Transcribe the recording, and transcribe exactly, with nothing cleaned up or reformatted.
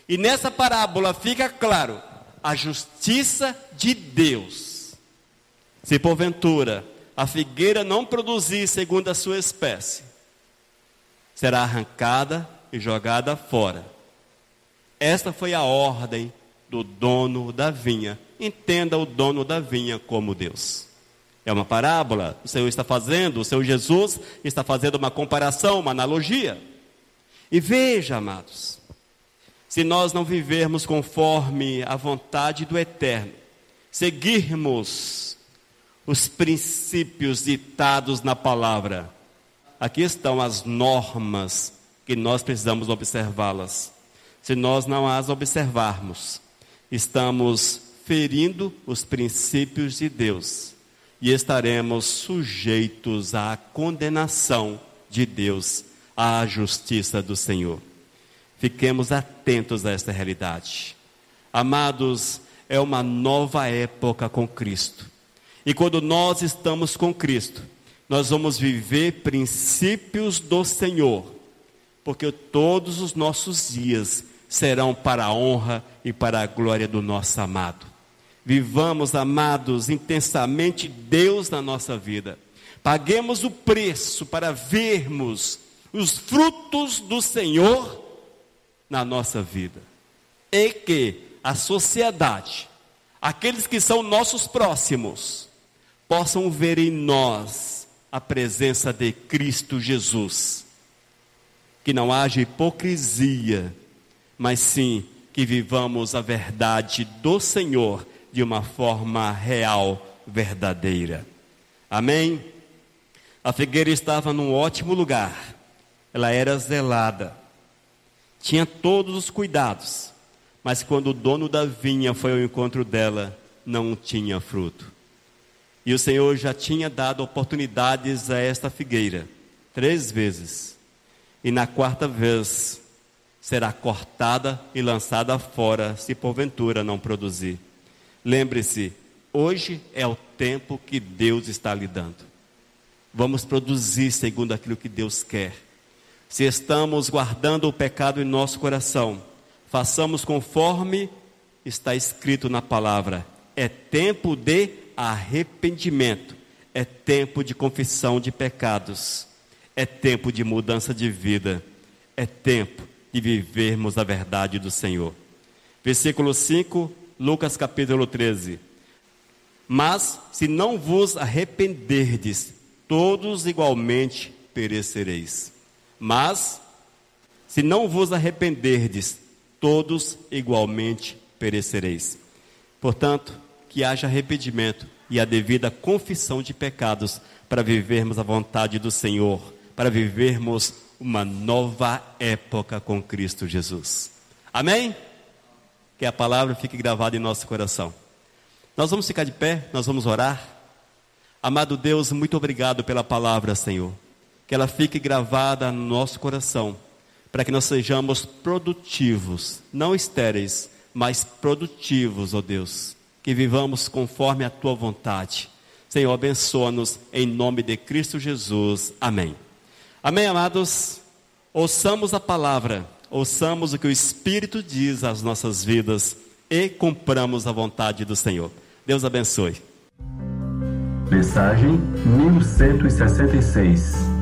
E nessa parábola fica claro a justiça de Deus. Se porventura a figueira não produzir segundo a sua espécie, será arrancada e jogada fora. Esta foi a ordem do dono da vinha. Entenda o dono da vinha como Deus. É uma parábola, o Senhor está fazendo, o Senhor Jesus está fazendo uma comparação, uma analogia. E veja, amados, se nós não vivermos conforme a vontade do Eterno, seguirmos os princípios ditados na palavra, aqui estão as normas que nós precisamos observá-las. Se nós não as observarmos, estamos ferindo os princípios de Deus e estaremos sujeitos à condenação de Deus, à justiça do Senhor. Fiquemos atentos a esta realidade. Amados, é uma nova época com Cristo. E quando nós estamos com Cristo, nós vamos viver princípios do Senhor, porque todos os nossos dias serão para a honra e para a glória do nosso amado. Vivamos, amados, intensamente Deus na nossa vida. Paguemos o preço para vermos os frutos do Senhor na nossa vida. E que a sociedade, aqueles que são nossos próximos, possam ver em nós a presença de Cristo Jesus. Que não haja hipocrisia, mas sim que vivamos a verdade do Senhor de uma forma real, verdadeira. Amém? A figueira estava num ótimo lugar. Ela era zelada. Tinha todos os cuidados. Mas quando o dono da vinha foi ao encontro dela, não tinha fruto. E o Senhor já tinha dado oportunidades a esta figueira, três vezes. E na quarta vez, será cortada e lançada fora, se porventura não produzir. Lembre-se, hoje é o tempo que Deus está lhe dando. Vamos produzir segundo aquilo que Deus quer. Se estamos guardando o pecado em nosso coração, façamos conforme está escrito na palavra. É tempo de arrependimento, é tempo de confissão de pecados, é tempo de mudança de vida, é tempo de vivermos a verdade do Senhor. Versículo cinco, Lucas capítulo treze. Mas se não vos arrependerdes, todos igualmente perecereis. Mas se não vos arrependerdes, todos igualmente perecereis. Portanto, que haja arrependimento e a devida confissão de pecados para vivermos a vontade do Senhor, para vivermos uma nova época com Cristo Jesus. Amém? Que a palavra fique gravada em nosso coração. Nós vamos ficar de pé, nós vamos orar. Amado Deus, muito obrigado pela palavra, Senhor. Que ela fique gravada no nosso coração, para que nós sejamos produtivos, não estéreis, mas produtivos, ó Deus. Que vivamos conforme a Tua vontade. Senhor, abençoa-nos em nome de Cristo Jesus. Amém. Amém, amados? Ouçamos a palavra, ouçamos o que o Espírito diz às nossas vidas e cumpramos a vontade do Senhor. Deus abençoe. Mensagem mil cento e sessenta e seis.